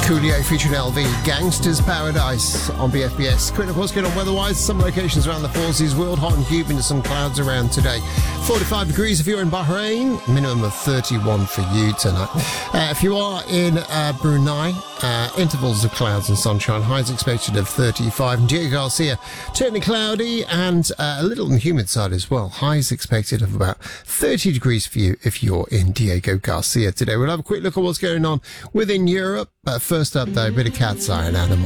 Coolio featuring LV, Gangsters Paradise on BFBS. Quick look what's going on weather-wise. Some locations around the Four Seas world, hot and humid, some clouds around today. 45 degrees if you're in Bahrain, minimum of 31 for you tonight. If you are in Brunei, intervals of clouds and sunshine, highs expected of 35. And Diego Garcia, turning cloudy and a little on the humid side as well. Highs expected of about 30 degrees for you if you're in Diego Garcia today. We'll have a quick look at what's going on within Europe. First up, though, a bit of Cat's Eye and Animal.